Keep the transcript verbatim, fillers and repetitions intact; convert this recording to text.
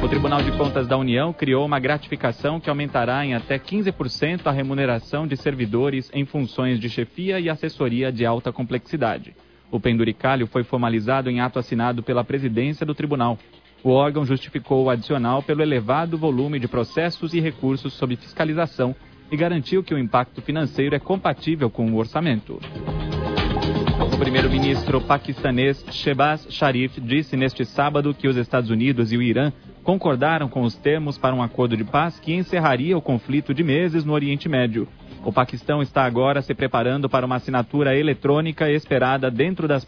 O Tribunal de Contas da União criou uma gratificação que aumentará em até quinze por cento a remuneração de servidores em funções de chefia e assessoria de alta complexidade. O penduricalho foi formalizado em ato assinado pela presidência do tribunal. O órgão justificou o adicional pelo elevado volume de processos e recursos sob fiscalização e garantiu que o impacto financeiro é compatível com o orçamento. O primeiro-ministro paquistanês Shehbaz Sharif disse neste sábado que os Estados Unidos e o Irã concordaram com os termos para um acordo de paz que encerraria o conflito de meses no Oriente Médio. O Paquistão está agora se preparando para uma assinatura eletrônica esperada dentro das